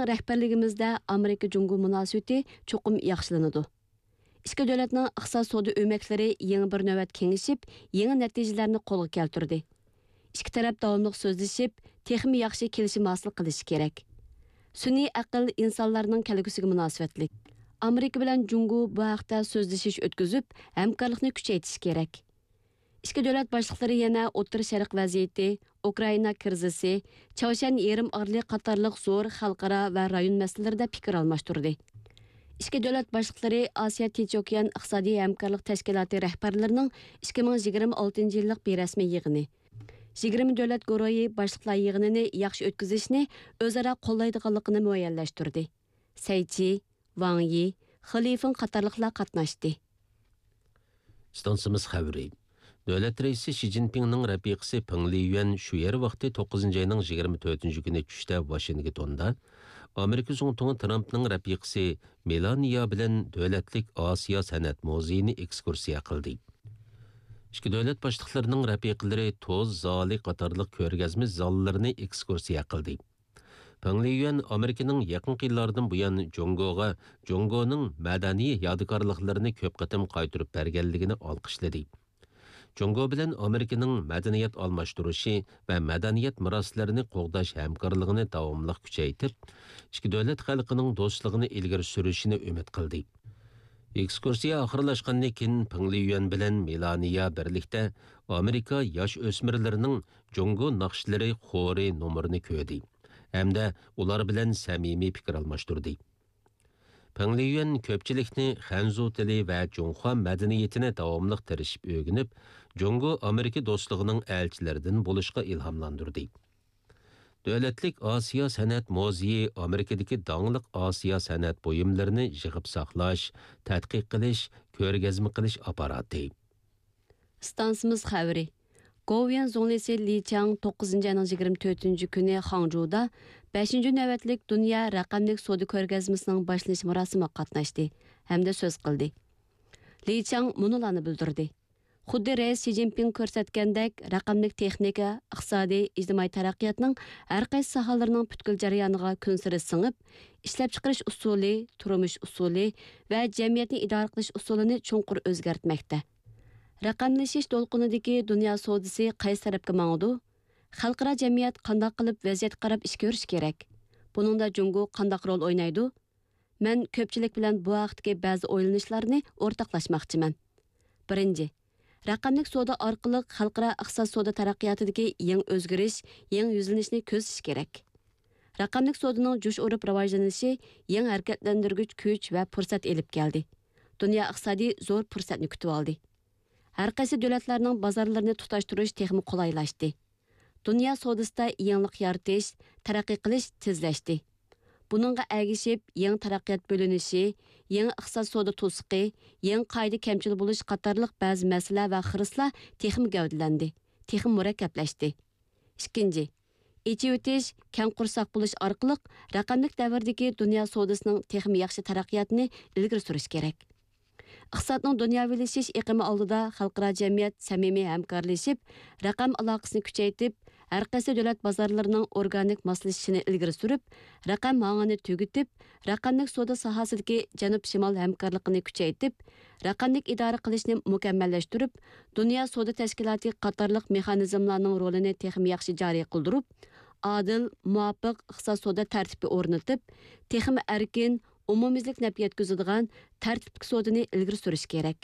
Bizning rahbarligimizda Amerika-Jungo münasibati cho'qim yaxshilanadi. İki davlatning iqtisod savdo o'maklari yangi bir navbat kengishib, yangi natijalarni qo'lga keltirdi. İki taraf davomli so'zlashib, texmi yaxshi kelishim hosil qilish kerak. Sun'iy aql insonlarning kelgusiga munosabatlik. Amerika bilan Jungo bu haqda so'zlashish o'tkazib, hamkorlikni kuchaytirish kerak. İki davlat boshliqlari yana O'rta Sharq vaziyati, Ukraina krizisi, Chavshan yarim orli qatorliq zo'r xalqaro va rayon masalalarida fikr almashtirdi. İki davlat boshliqlari Osiyo Tinch okean iqtisodiy hamkorlik tashkiloti rahbarlarining 2026 yillik berasmiy yig'ini 20 davlat guruhi boshliqlar yig'inini yaxshi o'tkazishni o'zaro qo'llaydiganligini muayyanlashtirdi. Saychi, Wang Yi, Xilifin qatorliqlar qatnashdi. Stansimiz xabari. Davlat reisi Xi Jinpingning rafiqasi Peng Liyuan shu yer vaqti 9 ayning 24 kuni tushda Washingtonda Amerika Zongtongi Trumpning rafiqasi Melania bilan davlatlik Osiyo san'at muzeyini ekskursiya qildi. İki davlat boshliqlarining rafiqlari to'z zali qatorliq ko'rgazma zollarini ekskursiya qildi. Peng Liyuan Amerikaning yaqin yillardan buyon Jungoning madaniy yodikorliklarini ko'p qatim qaytarib berganligini olqishladi. Jungo bilan Amerikaning madaniyat almashtirishi va madaniyat meroslarini qo'g'dash hamkorligini davomli kuchaytirib, ikki davlat xalqining do'stligini ilgari surishini umid qildi. Ekskursiya oxirlashgandan keyin Peng Liyuan bilan Melania birlikda Amerika yosh o'smirlarining Jungo naqshlari xori nomerini ko'rdi hamda ular bilan samimiy fikr almashtirdi. Peng Liyuan ko'pchilikni Xanzu tili va Junxo madaniyatini davomli tirishib o'rganib, Jungo Amerika do'stligining elchilaridan bo'lishga ilhomlantirdi. Davlatlik Osiyo san'at muzeyi Amerikadagi donglik Osiyo san'at buyumlarini yig'ib saqlash, tadqiq qilish, ko'rgazma qilish apparati. Stansimiz xabari. Govian zonlisi Li Chang 9 ayning 24 kuni Hangzhouda 5-navbatlik Dunyo raqamlik savdo ko'rgazmasining boshlanish marosimida qatnashdi hamda so'z qildi. Li Chang munolarni bildirdi. Xuddi Rais Xi Jinping ko'rsatgandek, raqamlik texnika, iqtisodiy, ijtimoiy taraqqiyotning har qaysi sohalarining butkul jarayoniga kun sari singib, ishlab chiqarish usuli, turmush usuli va jamiyatni idora qilish usulini chunqur o'zgartmoqda. Raqamlashish to'lqinidagi dunyo savdosi qaysi tarafga mangdi? Xalqaro jamiyat qanday qilib vaziyat qarab ish ko'rish kerak? Buningda Jungo qanday rol o'ynaydi? Men ko'pchilik bilan bu haqdagi ba'zi o'ylanishlarni o'rtoqlashmoqchiman. Birinchi, raqamlik savdo orqali xalqaro iqtisod savdo taraqqiyotidagi yangi o'zgarish, yangi yuzlanishni ko'zish kerak. Raqamlik savdoning jo'sh urib rivojlanishi yangi harakatlantirgich kuch va fursat elib keldi. Dunyo iqtisodiy zo'r fursatni kutib oldi. Har qaysi davlatlarning bozorlarini tutashtirish texmi qulaylashdi. Dunyo savdosida yangilik yaratish, taraqqiy qilish tezlashdi. Buningga ergishib, yangi taraqqiyot bo'linishi, yangi iqtisod savdo to'siqi, yangi qoida kamchilik bo'lish qatorliq ba'zi masala va xirislar texmi gavdalandi, texmi murakkablashdi. Ikkinchi, ichi o'tish, kang qursoq bo'lish orqali raqamlik davrdagi dunyo savdosining texmi yaxshi taraqqiyotini ilgari surish kerak. Iqtisodning dunyovilashish iqimi oldida xalqaro jamiyat samimiy hamkorlashib, raqam aloqasini kuchaytirib, har qaysi davlat bozorlarining organik moslashishini ilgari surib, raqam hangini tugitib, raqamlik savdo sohasidagi janub-shimol hamkorligini kuchaytirib, raqamlik idora qilishni mukammallashtirib, dunyo savdo tashkiloti qatorliq mexanizmlarning rolini texmi yaxshi joriy qildirib, adil, muvofiq iqtisod savdo tartibi o'rnatib, texmi erkin umumizlik naf yetkazadigan tartibli savdoni ilgari surish kerak.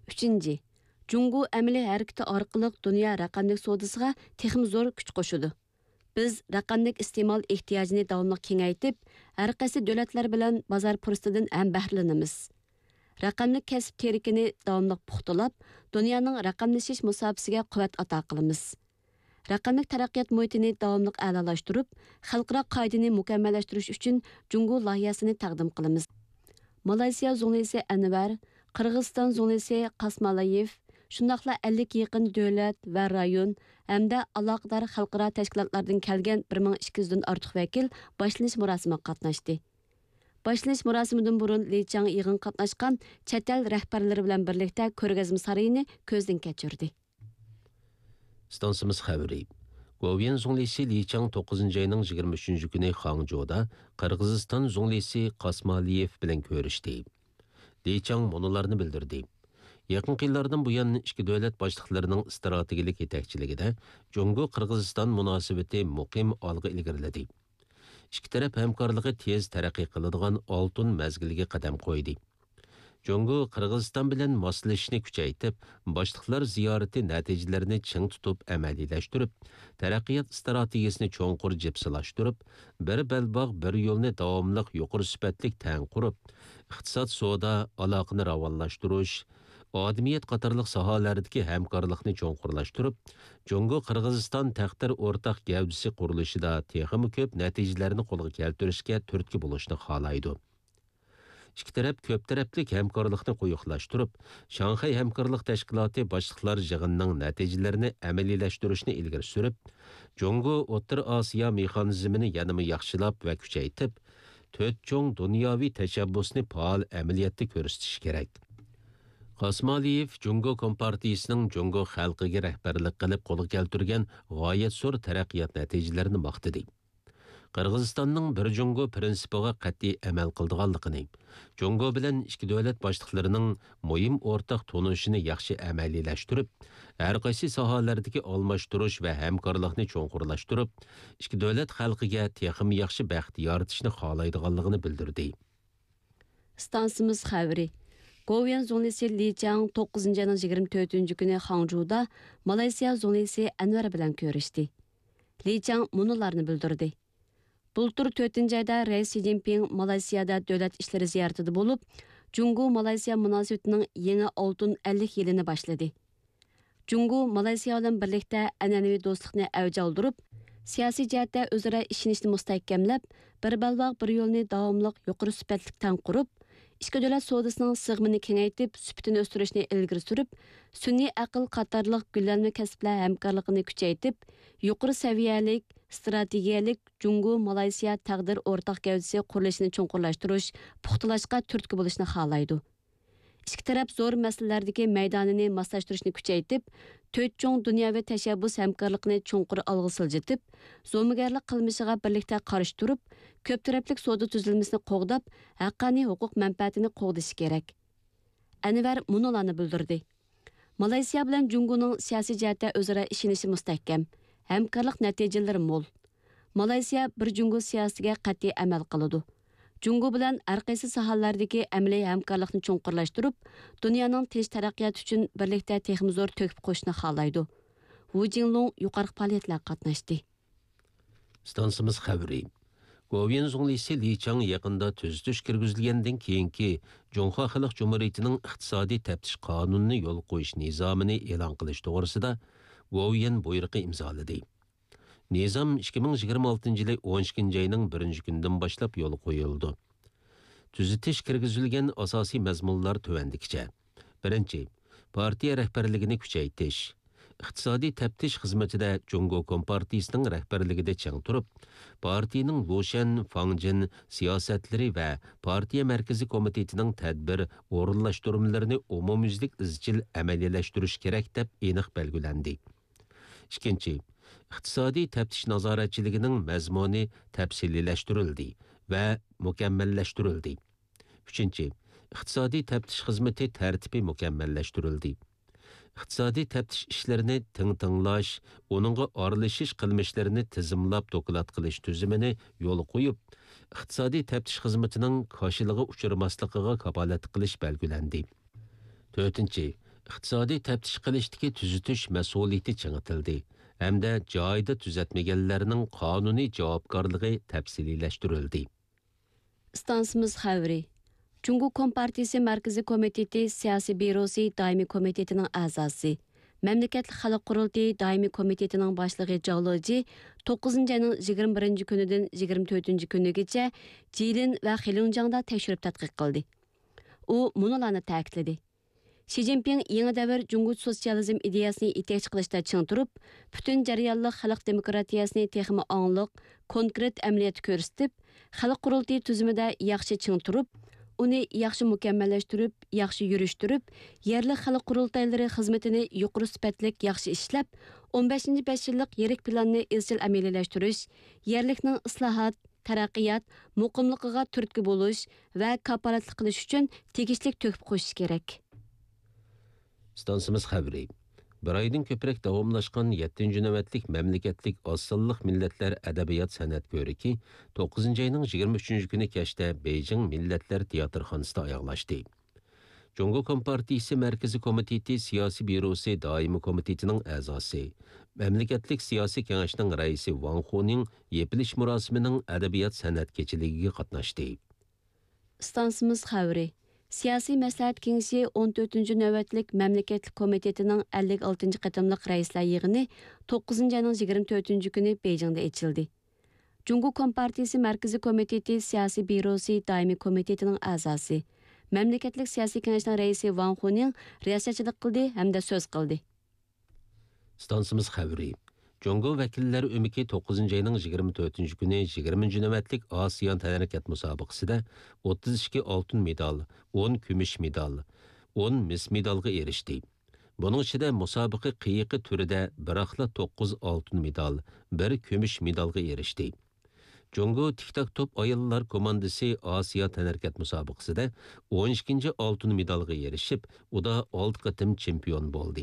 3. Jungo amaliy harakati orqali dunyo raqamlik savdosiga texmi zo'r kuch qo'shadi. Biz raqamlik iste'mol ehtiyojini davomli kengaytib, har qaysi davlatlar bilan bozor fursatidan ham bahralanamiz. Raqamlik kasb terikini davomli puxtalab, dunyoning raqamlashish musobaqasiga quvvat ato qilamiz. Raqamlik taraqqiyot muhitini davomli a'lolashtirib, xalqaro qoidani mukammallashtirish uchun Jungo loyihasini taqdim qilamiz. Malayziya zonasi Anvar, Qirg'iziston zonasi Qasmalayev, shundaqla 50 yaqin davlat va rayon hamda aloqador xalqaro tashkilotlardan kelgan 1200 dan ortiq vakil boshlanish marosimida qatnashdi. Boshlanish marosimidan burun Li Chang yig'in qatnashgan chet el rahbarlari bilan birlikda ko'rgazma saroyini ko'zdan kechirdi. Stansimiz xabari. Govian Zunglisi Li Chang 9 ayının 23 günü Hangzhou'da Qırgızistan Zunglisi Qasmaliyev bilen görüştü. Li Chang munularını bildirdi. Yaqin yillardan buyan ikki davlat boshliqlarining strategik yetakchiligida Jungo-Qirg'iziston munosabati muqim olg'a ilgariladi. Ikki taraf hamkorligi tez taraqqiy qiladigan oltin mazgilga qadam qo'ydi. Jungo-Qirg'iziston bilan moslashishni kuchaytirib, boshliqlar ziyorati natijalarini ching tutib amaliyalashtirib, taraqqiyot strategiyasini cho'nqur jipsilashtirib, bir belbog' bir yo'lni davomli yuqori sifatli tang qurib, iqtisod savdo aloqani ravonlashtirish, odamiyat qatorliq sohalardagi hamkorlikni cho'nqurlashtirib, Jungo-Qirg'iziston taqdir o'rtaq gavdasi qurilishida texmi ko'p natijalarni qo'lga keltirishga turtki bo'lishni xohlaydi. İki taraf köp taraflik hamkorlikni quyuqlashtirib, Shanxay hamkorlik tashkiloti boshliqlar yig'inining natijalarini amaliyalashtirishni ilgari surib, Jungo O'rta Osiyo mexanizmini yanada yaxshilab va kuchaytirib, to'rt cho'ng dunyoviy tashabbusni faol amaliyotda ko'rsatish kerak. Qasmaliyev Jungo Kompartiyasining Jungo xalqiga rahbarlik qilib qo'lga keltirgan g'oyat zo'r taraqqiyot natijalarini maqtadi. Qirg'izistonning bir Jungo prinsipiga qat'iy amal qildiganligini, Jungo bilan ikki davlat boshliqlarining muhim o'rtaq tunishini yaxshi amaliyalashtirib, har qaysi sohalardagi almashtirish va hamkorlikni cho'nqurlashtirib, ikki davlat xalqiga texim yaxshi baxt yaratishni xohlaydiganligini bildirdi. Stansimiz xabari. Govian Zunglisi Li Chang 9 ayının 24 günü Hangzhou'da Malaysiya Zunglisi Anwar bilan görüştü. Li Chang munularını bildirdi. Bultur 4 ayda Reis Xi Jinping Malaysiyada davlat ishlari ziyoratida bo'lib, Jungo-Malaysiya munosabatining yangi oltin 50 yilini boshladi. Jungo-Malaysiya bilan birlikda an'anaviy do'stlikni avj oldirib, siyosiy jihatda o'zaro ishonishni mustahkamlab, bir balvoq bir yo'lni davomli yuqori sifatli tan qurib, ikki davlat savdosining sig'mini kengaytirib, sifatini o'stirishni ilgari surib, sun'iy aql qatorliq gullanma kasblar hamkorligini kuchaytirib, yuqori saviyalik strategiyalik Jungo-Malaysiya taqdir o'rtaq gavdasi qurilishini cho'nqurlashtirish, puxtalashga turtki bo'lishni xohlaydi. Ikki taraf zo'r masalalardagi maydonini moslashtirishni kuchaytirib, to'rt cho'ng dunyoviy tashabbus hamkorligini cho'nqur olg'a siljitib, zo'migarlik qilmishiga birlikda qarshi turib, ko'p taraflik savdo tuzilmasini qo'g'dab, haqqoniy huquq manfaatini qo'g'dish kerak. Anwar munolarni bildirdi. Malaysiya bilan Jungoning siyosiy jihatda o'zaro ishonishi mustahkam. Hamkorlik natijalari mo'l. Malaysiya bir Jungo siyosatiga qat'iy amal qiladi. Jungo bilan har qaysi sohalardagi amaliy hamkorlikni cho'nqurlashtirib, dunyoning tinch taraqqiyoti uchun birlikda texnik zo'r to'kib qo'yishni xohlaydi. Wu Jinglong yuqori faoliyatlarga qatnashdi. Stansimiz xabari. Govian Zunglisi Li Chang yaqinda tuzitish kirgizilgandan keyingi Junxo Xalq Jumhuriyatining iqtisodiy taftish qonunini yo'l qo'yish nizomini e'lon qilish to'g'risida Govian buyruqi imzoladi. Nizam 2026 yılı 12 ayının 1 gündən başlap yol qoyuldu. Tuzitish kirgizilgan asosiy mazmunlar tövəndikçe. Birinci, partiya rəhbərligini kuchaytirish. İqtisadi təftiş xizmətində Jungo Kompartiyasının rəhbərligində çəng turub, partiyanın Lushan, Fangjin siyasətləri və partiya mərkəzi komitetinin tədbir orunlaşdırımlarını umumyüzlük izchil əməliyyələşdiriş kerak deb aniq belgiləndi. İkinci, iqtisadi təftiş nazoratçiligining mazmuni təfsillləşdirildi və mükəmməlləşdirildi. Üçüncü, iqtisadi təftiş xizməti tərtibi mükəmməlləşdirildi. İqtisadi təftiş işlərini tinglash, onunğa aralashish qilmishlarini tizimlab doklad qilish tuzumini yo'l qo'yib, iqtisadi təftiş xizmatining qarshiligiga uchramasligiga kafolat qilish belgilendi. To'rtinchi, iqtisadi təftiş qilishdagi tuzitish mas'uliyati chinitildi hamda joyida tuzatmaganlarning qonuniy javobgarligi tafsiliylashtirildi. Stansimiz xabari. Jungo Kompartiyasi Markaziy Komiteti Siyosiy Byurosi Daimiy Komitetining a'zosi, Mamlakatli Xalq Qurultiyi Daimiy Komitetining boshlig'i Jawloji 9 ayning 21 kunidan 24 kunigacha Jilin va Xilunjangda tekshirib tadqiq qildi. U munolarni ta'kidladi. Xi Jinping yangi davr Jungo sotsializm ideyasini yetakchi qilishda ching turib, butun jarayonli xalq demokratiyasini texmi ongliq, konkret amaliyat ko'rsatib, xalq qurultiyi tuzumida yaxshi ching turib, uni yaxshi mukammallashtirib, yaxshi yurishtirib, yerlik xalq qurultaylari xizmatini yuqori sifatlik yaxshi ishlab, 15-5 yillik yirik planni izchil amaliylashtirish, yerlikning islohot, taraqqiyot, muqimligiga turtki bo'lish va kapolatlik qilish uchun tegishli to'kib qo'shish kerak. Stansimiz xabari. Bir aydan ko'proq davomlashgan 7-ci navbatlik mamlakatlik oz sonliq millatlar adabiyot san'at ko'riki 9 ayning 23 kuni kechda Beijing Millatlar teatrxonasida oyoqlashdi. Jungo Kompartiyasi Markaziy komiteti siyosiy byurosi doimiy komitetining a'zosi, mamlakatlik siyosiy kengashining raisi Wang Huning yepilish murosimining adabiyot san'at kechiligiga qatnashdi. Stansimiz xabari. Siyasi Məsləhət Kengişi 14-cü növbətlik Məmləkətlik Komitetining 56-cı qatimliq raislər yığını 9 ayının 24-cü günü Beijingdə açıldı. Cungo Kompartiyası Mərkəzi Komiteti Siyasi Bürosu Daimi Komitetining a'zosi, Məmləkətlik Siyasi Kengişinin raisi Wang Huning riyosatchilik qildi hamda so'z qildi. Stansimiz xabari. Jungo vakillar ömiki 9 ayının 24 günü 20 növbətlik ASEAN tənərkət müsabiqəsində 32 altın medal, 10 kümüş medal, 10 mis medalga erişdi. Bunun içində müsabiqə qiyiqi türüdə biraqla 9 altın medal, 1 kümüş medalga erişdi. Jungo tiktak top ayollar komandası Asiya tənərkət müsabiqəsində 12-ci altın medalga erişib, o da 6 qatim çempion oldu.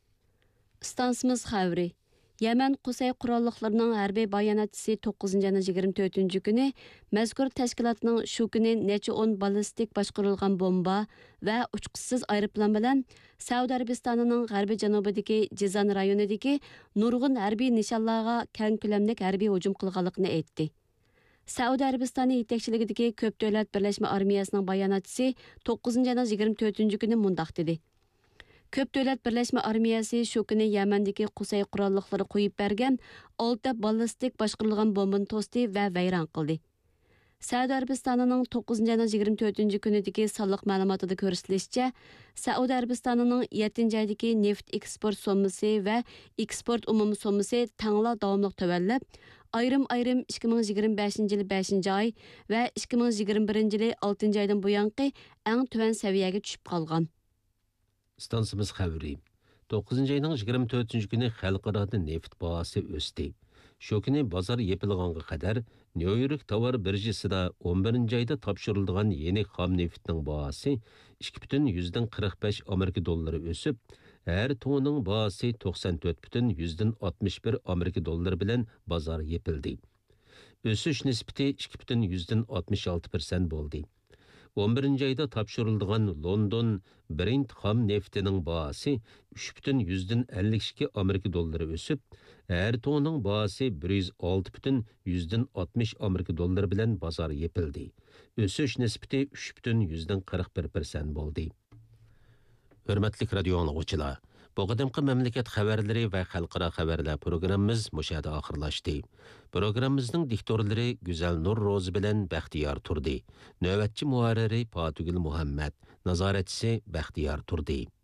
Stansimiz xabari. Yemen Qusay qurolliqlarının hərbi bayonatçısı 9 ayının 24 günü mazkur təşkilatның şu günü neçə 10 ballistik başqurulğan bomba və uçqusuz aeroplan bilan Saudiya Arabistanının g'arbiy janubidagi Jizan rayonidagi nurg'un harbiy nishonlarga keng ko'lamli harbiy hujum qilganligini aytdi. Saudiya Arabistoni yetakchiligidagi ko'p davlat birlashma armiyasining bayonatchisi 9 ayının 24 günü mundaq dedi. Köp davlat birlashma armiyasi shu kuni Yamandagi Qusay qurolliqlari qo'yib bergan 6 ballistik boshqarilgan bombani to'sdi va vayron qildi. Saudiya Arabistonining 9 ayning 24 kunidagi sonliq ma'lumotida ko'rsatilishicha, Saudiya Arabistonining 7 oydagi neft eksport sommasi va eksport umumiy sommasi tangla davomli tuvallab, ayrim 2025 yili 5-oy va 2021 yili 6-oydan buyanqi eng tuvan saviyaga tushib qolgan. Stansimiz xabari. 9 ayının 24 günü xalqarada neft bahası ösdi. Şu günü bozor yepilganға qadar New York tovar birjasida 11 ayda topshirilgan yeni xam neftning bahası 2,45 Amerika dollari o'sib, her to'ning bahası 94,61 Amerika dollari bilan bozor yepildi. O'sish nisbati 2,66% bo'ldi. 11 ayda topshirilgan London Brent xam neftining bahası 3,52 Amerika dollari o'sib, her to'ning bahası 106,60 Amerika dollari bilan bozor yepildi. O'sish nisbati 3,41% bo'ldi. Hurmatli radio anglag'uchilar, bu qadimqi mamlakat xabarlari va xalqaro xabarlar programmamiz mushada oxirlashdi. Programmamizning diktorlari Güzel Nur Ro'zi bilan Baxtiyor Turdi. Navbatchi muharriri Fatugul Muhammad, nazoratchisi Baxtiyor Turdi.